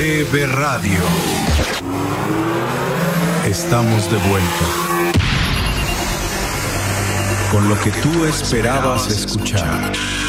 DB Radio. Estamos de vuelta. Con lo que tú esperabas escuchar.